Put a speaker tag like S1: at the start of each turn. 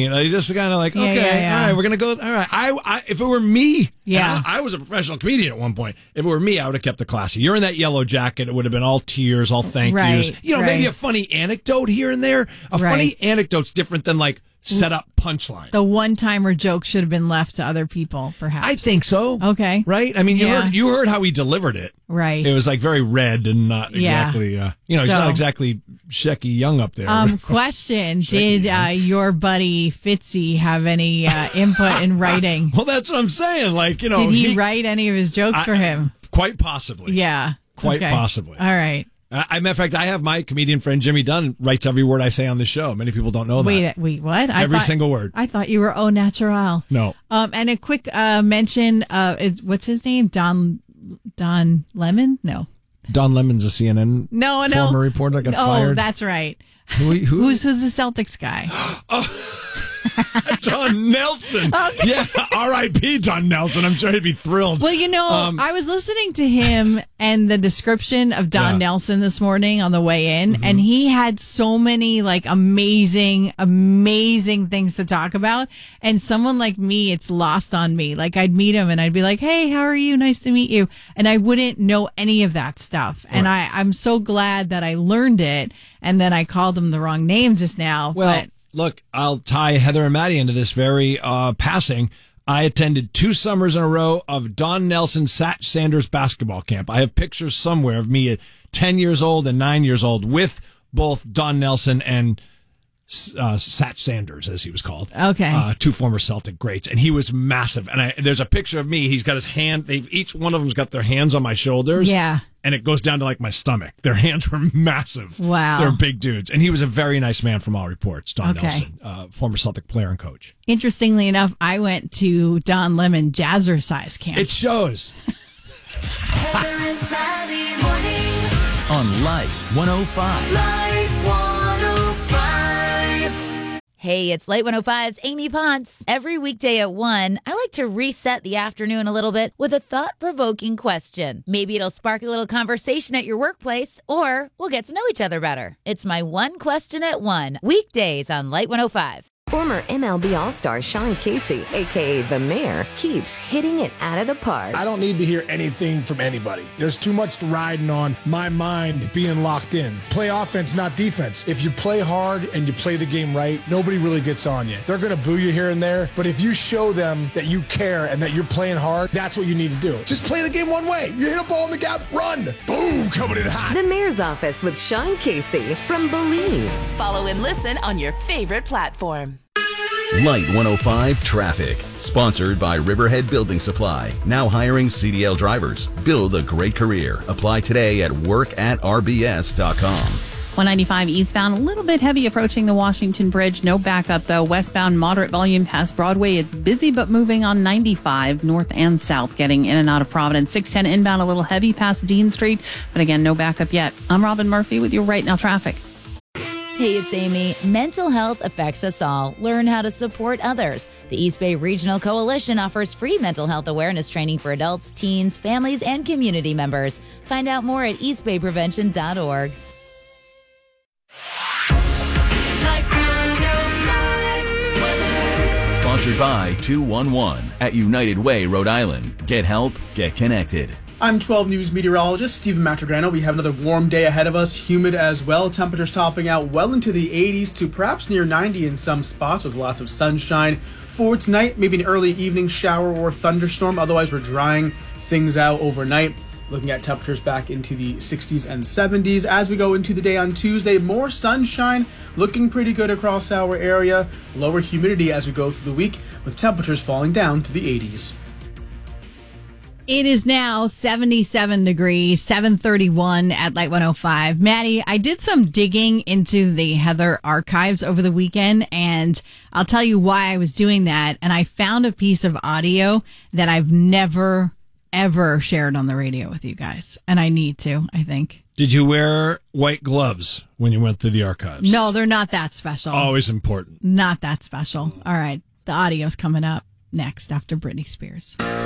S1: mean? Just kind of like, okay, all right, we're going to go. All right. I if it were me, I was a professional comedian at one point. If it were me, I would have kept it classy. You're in that yellow jacket. It would have been all tears, all thank yous. Maybe a funny anecdote here and there. A funny anecdote's different than like set up punchline.
S2: The one-timer joke should have been left to other people, perhaps.
S1: I think so.
S2: Okay.
S1: Right? I mean, you heard how he delivered it.
S2: Right.
S1: It was like very red and not exactly, he's not exactly Shecky Young up there.
S2: Question, did your buddy Fitzy have any input in writing?
S1: Well, that's what I'm saying. Like,
S2: did he write any of his jokes for him?
S1: Quite possibly.
S2: Yeah.
S1: Quite possibly.
S2: All right.
S1: Matter of fact, I have my comedian friend Jimmy Dunn writes every word I say on the show. Many people don't know that.
S2: Wait, what?
S1: Every single word.
S2: I thought you were au natural.
S1: No.
S2: And a quick mention. What's his name? Don Lemon? No.
S1: Don Lemon's a CNN former reporter that got fired.
S2: Oh, that's right.
S1: Who's
S2: the Celtics guy?
S1: Don Nelson. Okay. Yeah, R.I.P. Don Nelson. I'm sure he'd be thrilled.
S2: Well, I was listening to him and the description of Don Nelson this morning on the way in, and he had so many like amazing things to talk about. And someone like me, it's lost on me. Like I'd meet him and I'd be like, "Hey, how are you? Nice to meet you." And I wouldn't know any of that stuff. And I'm so glad that I learned it. And then I called him the wrong name just now.
S1: Well. Look, I'll tie Heather and Maddie into this very passing. I attended 2 summers in a row of Don Nelson Satch Sanders basketball camp. I have pictures somewhere of me at 10 years old and 9 years old with both Don Nelson and Satch Sanders, as he was called.
S2: Okay.
S1: 2 former Celtic greats. And he was massive. And there's a picture of me. He's got his hand. Each one of them's got their hands on my shoulders.
S2: Yeah.
S1: And it goes down to like my stomach. Their hands were massive.
S2: Wow.
S1: They're big dudes. And he was a very nice man from all reports, Don Nelson, former Celtic player and coach.
S2: Interestingly enough, I went to Don Lemon Jazzercise camp.
S1: It shows.
S3: Heather and Maddie mornings
S4: on Light 105.
S3: Light 105.
S5: Hey, it's Light 105's Amy Ponce. Every weekday at 1, I like to reset the afternoon a little bit with a thought-provoking question. Maybe it'll spark a little conversation at your workplace, or we'll get to know each other better. It's my one question at 1, weekdays on Light 105.
S6: Former MLB All-Star Sean Casey, a.k.a. The Mayor, keeps hitting it out of the park.
S7: I don't need to hear anything from anybody. There's too much riding on my mind being locked in. Play offense, not defense. If you play hard and you play the game right, nobody really gets on you. They're going to boo you here and there, but if you show them that you care and that you're playing hard, that's what you need to do. Just play the game one way. You hit a ball in the gap, run. Boom, coming in hot.
S6: The Mayor's Office with Sean Casey from Believe.
S8: Follow and listen on your favorite platform.
S4: Light 105 Traffic. Sponsored by Riverhead Building Supply. Now hiring CDL drivers. Build a great career. Apply today at work@rbs.com.
S9: 195 eastbound, a little bit heavy approaching the Washington Bridge. No backup, though. Westbound, moderate volume past Broadway. It's busy, but moving on 95, north and south, getting in and out of Providence. 610 inbound, a little heavy past Dean Street. But again, no backup yet. I'm Robin Murphy with your Right Now Traffic.
S5: Hey, it's Amy. Mental health affects us all. Learn how to support others. The East Bay Regional Coalition offers free mental health awareness training for adults, teens, families, and community members. Find out more at eastbayprevention.org.
S4: Sponsored by 211 at United Way, Rhode Island. Get help, get connected.
S10: I'm 12 News meteorologist Stephen Matrograno. We have another warm day ahead of us, humid as well. Temperatures topping out well into the 80s to perhaps near 90 in some spots with lots of sunshine. For tonight, maybe an early evening shower or thunderstorm. Otherwise, we're drying things out overnight. Looking at temperatures back into the 60s and 70s. As we go into the day on Tuesday, more sunshine, looking pretty good across our area. Lower humidity as we go through the week, with temperatures falling down to the 80s.
S2: It is now 77 degrees, 7:31 at Light 105. Maddie, I did some digging into the Heather archives over the weekend, and I'll tell you why I was doing that. And I found a piece of audio that I've never, ever shared on the radio with you guys. And I need to, I think.
S1: Did you wear white gloves when you went through the archives?
S2: No, they're not that special.
S1: Always important.
S2: Not that special. All right. The audio's coming up next after Britney Spears.